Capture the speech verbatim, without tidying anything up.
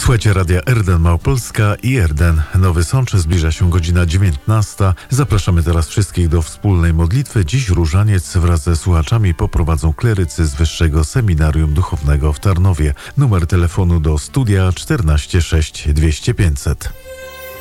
Słuchajcie Radia Erden Małopolska i Erden Nowy Sącz. Zbliża się godzina dziewiętnasta. Zapraszamy teraz wszystkich do wspólnej modlitwy. Dziś różaniec wraz ze słuchaczami poprowadzą klerycy z Wyższego Seminarium Duchownego w Tarnowie. Numer telefonu do studia czternaście sześć dwieście pięćset.